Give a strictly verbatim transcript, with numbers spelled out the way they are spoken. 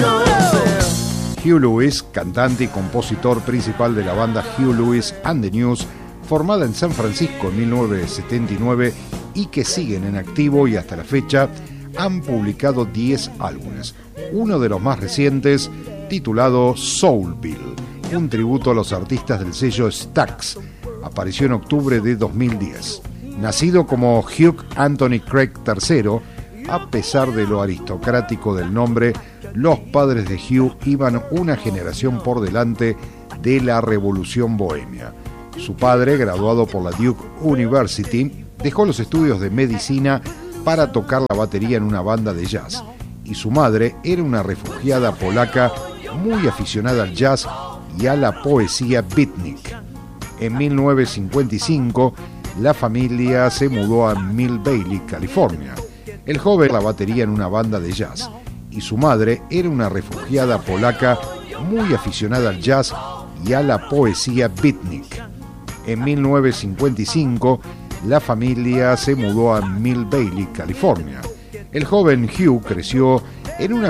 Hugh Lewis, cantante y compositor principal de la banda Hugh Lewis and the News, formada en San Francisco en mil novecientos setenta y nueve y que siguen en activo y hasta la fecha, han publicado diez álbumes. Uno de los más recientes, titulado Soulville, un tributo a los artistas del sello Stax, apareció en octubre de dos mil diez. Nacido como Hugh Anthony Craig tercero, a pesar de lo aristocrático del nombre, los padres de Hugh iban una generación por delante de la revolución bohemia. Su padre, graduado por la Duke University, dejó los estudios de medicina para tocar la batería en una banda de jazz, y su madre era una refugiada polaca muy aficionada al jazz y a la poesía beatnik. En mil novecientos cincuenta y cinco, la familia se mudó a Mill Valley, California. El joven la batería en una banda de jazz, y su madre era una refugiada polaca muy aficionada al jazz y a la poesía beatnik. En mil novecientos cincuenta y cinco, la familia se mudó a Mill Valley, California. El joven Hugh creció en una